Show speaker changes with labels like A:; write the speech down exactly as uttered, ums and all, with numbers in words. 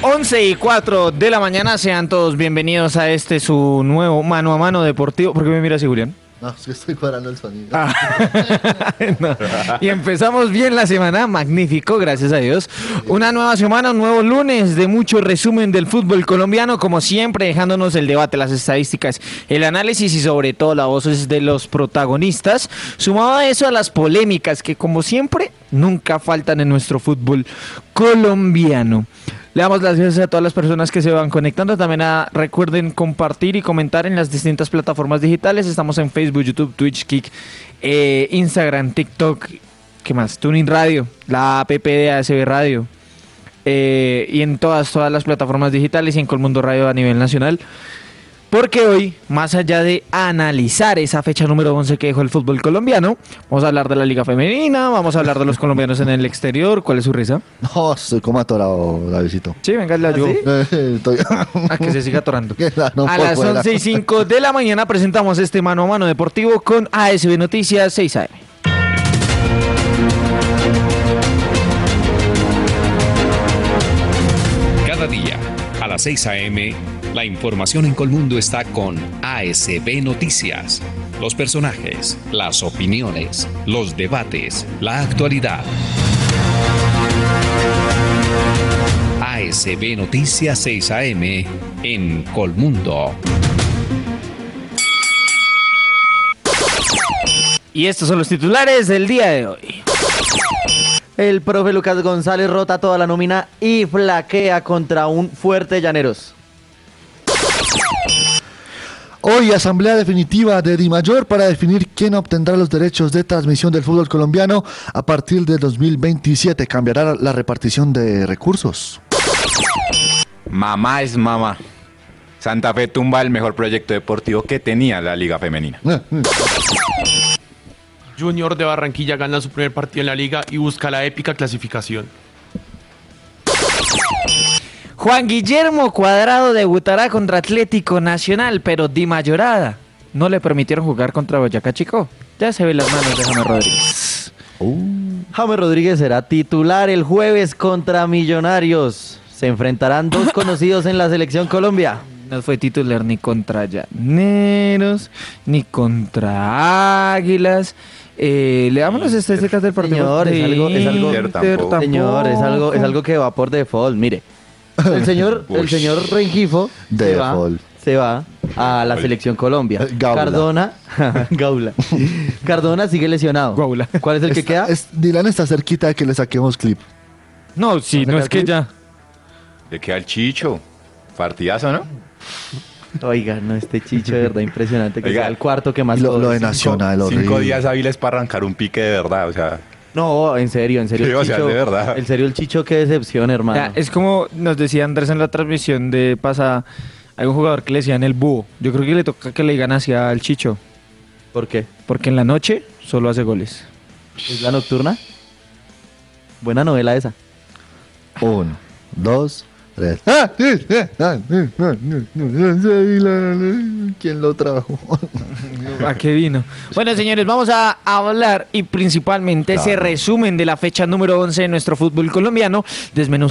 A: once y cuatro de la mañana, sean todos bienvenidos a este su nuevo mano a mano deportivo. ¿Por qué me miras así, Julián?
B: No, es que estoy cuadrando el sonido.
A: Ah. No. Y empezamos bien la semana, magnífico, gracias a Dios. Una nueva semana, un nuevo lunes de mucho resumen del fútbol colombiano, como siempre, dejándonos el debate, las estadísticas, el análisis y sobre todo las voces de los protagonistas. Sumado a eso, a las polémicas que, como siempre, nunca faltan en nuestro fútbol colombiano. Le damos las gracias a todas las personas que se van conectando. También a, recuerden compartir y comentar en las distintas plataformas digitales. Estamos en Facebook, YouTube, Twitch, Kik, eh, Instagram, TikTok. ¿Qué más? Tuning Radio, la app de A S B Radio. Eh, y en todas, todas las plataformas digitales y en Colmundo Radio a nivel nacional. Porque hoy, más allá de analizar esa fecha número once que dejó el fútbol colombiano, vamos a hablar de la Liga Femenina, vamos a hablar de los colombianos en el exterior. ¿Cuál es su risa?
B: No, estoy como atorado, Davidcito.
A: Sí, venga, le ayudo.
B: ¿Ah, sí? Estoy...
A: A que se siga atorando.
B: No,
A: a las once y cinco de la mañana presentamos este mano a mano deportivo con A S B Noticias seis A M.
C: Cada día, a las seis a eme, la información en Colmundo está con A S B Noticias. Los personajes, las opiniones, los debates, la actualidad. A S B Noticias seis a eme en Colmundo.
A: Y estos son los titulares del día de hoy.
D: El profe Lucas González rota toda la nómina y flaquea contra un fuerte Llaneros.
B: Hoy, asamblea definitiva de Dimayor para definir quién obtendrá los derechos de transmisión del fútbol colombiano a partir de dos mil veintisiete. Cambiará la repartición de recursos.
E: Mamá es mamá. Santa Fe tumba el mejor proyecto deportivo que tenía la Liga Femenina.
F: Junior de Barranquilla gana su primer partido en la liga y busca la épica clasificación.
A: Juan Guillermo Cuadrado debutará contra Atlético Nacional, pero Di Mayorada no le permitieron jugar contra Boyacá Chico. Ya se ven las manos de James Rodríguez.
D: Uh. James Rodríguez será titular el jueves contra Millonarios. Se enfrentarán dos conocidos en la selección Colombia.
A: No fue titular ni contra Llaneros, ni contra Águilas. Eh, le damos las estadísticas del partido.
D: Señor, es algo, es algo,
E: Inter,
D: señor, es algo, es algo que va por default. Mire, el señor, el señor Rengifo se va, se va a la selección Colombia.
B: Gaula.
D: Cardona, Gaula. Cardona sigue lesionado.
A: Gaula.
D: ¿Cuál es el que
B: Está-
D: queda?
B: es- Dylan está cerquita de que le saquemos clip.
A: No, sí, no es que ya.
E: Le queda el Chicho. Partidazo, ¿no?
D: Oiga, no, este Chicho de verdad impresionante, que
E: Oiga,
D: sea el cuarto que más
B: Lo,
D: goles.
B: lo de Nacional,
E: Cinco
B: horrible.
E: días hábiles para arrancar un pique de verdad, o sea...
D: No, en serio, en serio.
E: Sí,
D: el
E: o sea,
D: Chicho-
E: de verdad.
D: En serio, el Chicho, qué decepción, hermano.
A: Ya, es como nos decía Andrés en la transmisión de pasada. Hay un jugador que le decían el búho. Yo creo que le toca que le digan hacia el Chicho.
D: ¿Por qué?
A: Porque en la noche solo hace goles.
D: ¿Es la nocturna? Buena novela esa.
B: Uno, dos, tres. ¡Ah! ¿Quién lo trajo?
A: ¿A qué vino? Bueno, señores, vamos a hablar y principalmente ese resumen de la fecha número once de nuestro fútbol colombiano. Desmenuzando